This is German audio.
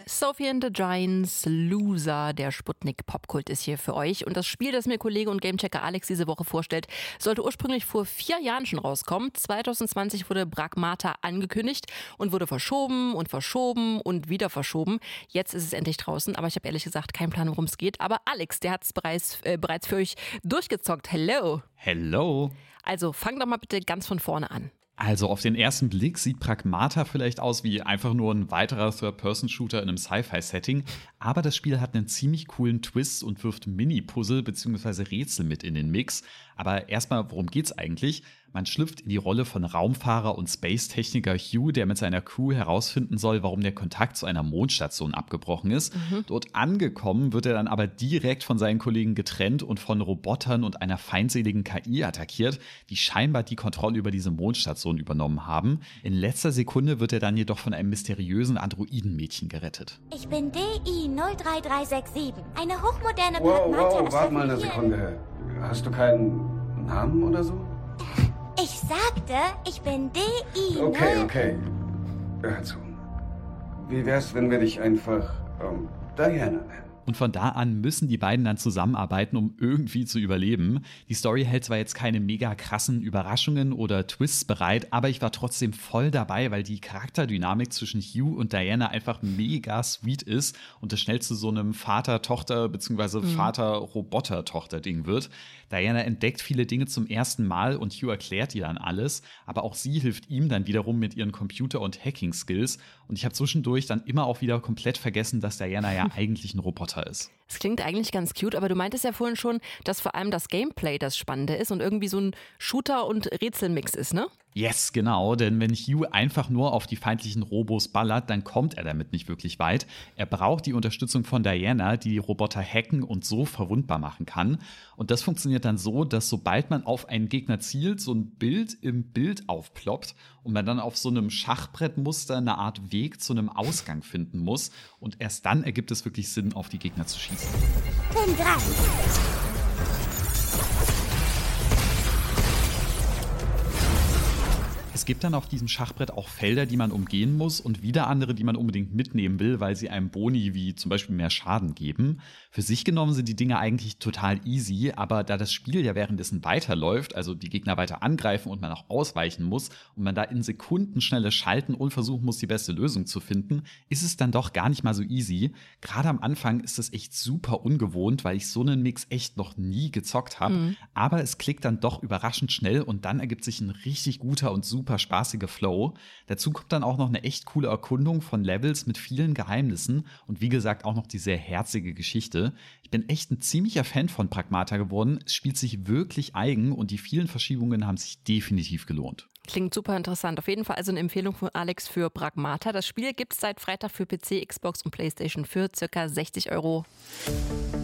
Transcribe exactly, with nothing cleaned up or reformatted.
Sophie and the Giants, Loser, der Sputnik Popkult ist hier für euch. Und das Spiel, das mir Kollege und Gamechecker Alex diese Woche vorstellt, sollte ursprünglich vor vier Jahren schon rauskommen. zwanzig zwanzig wurde Pragmata angekündigt und wurde verschoben und verschoben und wieder verschoben. Jetzt ist es endlich draußen, aber ich habe ehrlich gesagt keinen Plan, worum es geht. Aber Alex, der hat es bereits, äh, bereits für euch durchgezockt. Hello! Hello! Also fang doch mal bitte ganz von vorne an. Also auf den ersten Blick sieht Pragmata vielleicht aus wie einfach nur ein weiterer Third-Person-Shooter in einem Sci-Fi-Setting, aber das Spiel hat einen ziemlich coolen Twist und wirft Mini-Puzzle bzw. Rätsel mit in den Mix. Aber erstmal, worum geht's eigentlich? Man schlüpft in die Rolle von Raumfahrer und Space-Techniker Hugh, der mit seiner Crew herausfinden soll, warum der Kontakt zu einer Mondstation abgebrochen ist. Mhm. Dort angekommen wird er dann aber direkt von seinen Kollegen getrennt und von Robotern und einer feindseligen K I attackiert, die scheinbar die Kontrolle über diese Mondstation übernommen haben. In letzter Sekunde wird er dann jedoch von einem mysteriösen Androidenmädchen gerettet. Ich bin D I null drei drei sechs sieben, eine hochmoderne Wow, Pragmata. wow, warte mal eine Sekunde. Hast du keinen Namen oder so? Ich sagte, ich bin D I null. Okay, okay. Hör zu. Wie wär's, wenn wir dich einfach ähm, Diana nennen? Und von da an müssen die beiden dann zusammenarbeiten, um irgendwie zu überleben. Die Story hält zwar jetzt keine mega krassen Überraschungen oder Twists bereit, aber ich war trotzdem voll dabei, weil die Charakterdynamik zwischen Hugh und Diana einfach mega sweet ist und das schnell zu so einem Vater-Tochter- bzw. Mhm. Vater-Roboter-Tochter-Ding wird. Diana entdeckt viele Dinge zum ersten Mal und Hugh erklärt ihr dann alles, aber auch sie hilft ihm dann wiederum mit ihren Computer- und Hacking-Skills. Und ich habe zwischendurch dann immer auch wieder komplett vergessen, dass Diana ja eigentlich ein Roboter ist. Es klingt eigentlich ganz cute, aber du meintest ja vorhin schon, dass vor allem das Gameplay das Spannende ist und irgendwie so ein Shooter- und Rätselmix ist, ne? Yes, genau, denn wenn Hugh einfach nur auf die feindlichen Robos ballert, dann kommt er damit nicht wirklich weit. Er braucht die Unterstützung von Diana, die die Roboter hacken und so verwundbar machen kann. Und das funktioniert dann so, dass sobald man auf einen Gegner zielt, so ein Bild im Bild aufploppt und man dann auf so einem Schachbrettmuster eine Art Weg zu einem Ausgang finden muss. Und erst dann ergibt es wirklich Sinn, auf die Gegner zu schießen. Bin dran. Es gibt dann auf diesem Schachbrett auch Felder, die man umgehen muss und wieder andere, die man unbedingt mitnehmen will, weil sie einem Boni wie zum Beispiel mehr Schaden geben. Für sich genommen sind die Dinge eigentlich total easy, aber da das Spiel ja währenddessen weiterläuft, also die Gegner weiter angreifen und man auch ausweichen muss und man da in Sekundenschnelle schalten und versuchen muss, die beste Lösung zu finden, ist es dann doch gar nicht mal so easy. Gerade am Anfang ist das echt super ungewohnt, weil ich so einen Mix echt noch nie gezockt habe. Mhm. Aber es klickt dann doch überraschend schnell und dann ergibt sich ein richtig guter und super super spaßige Flow. Dazu kommt dann auch noch eine echt coole Erkundung von Levels mit vielen Geheimnissen und wie gesagt auch noch die sehr herzige Geschichte. Ich bin echt ein ziemlicher Fan von Pragmata geworden. Es spielt sich wirklich eigen und die vielen Verschiebungen haben sich definitiv gelohnt. Klingt super interessant. Auf jeden Fall also eine Empfehlung von Alex für Pragmata. Das Spiel gibt es seit Freitag für P C, Xbox und PlayStation für ca. sechzig Euro.